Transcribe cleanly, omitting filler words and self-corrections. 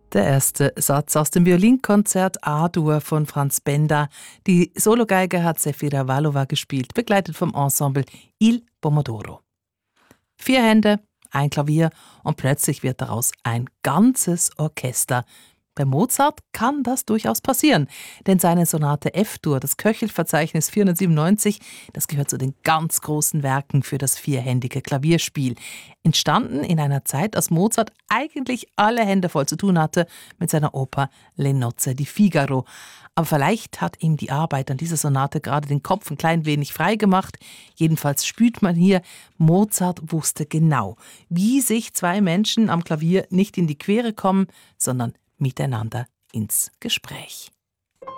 Der erste Satz aus dem Violinkonzert A-Dur von Franz Benda. Die Sologeige hat Zefira Vallova gespielt, begleitet vom Ensemble Il Pomodoro. 4 Hände, ein Klavier und plötzlich wird daraus ein ganzes Orchester. Bei Mozart kann das durchaus passieren, denn seine Sonate F-Dur, das Köchelverzeichnis 497, das gehört zu den ganz großen Werken für das vierhändige Klavierspiel. Entstanden in einer Zeit, als Mozart eigentlich alle Hände voll zu tun hatte mit seiner Oper Le Nozze di Figaro. Aber vielleicht hat ihm die Arbeit an dieser Sonate gerade den Kopf ein klein wenig frei gemacht. Jedenfalls spürt man hier, Mozart wusste genau, wie sich 2 Menschen am Klavier nicht in die Quere kommen, sondern miteinander ins Gespräch.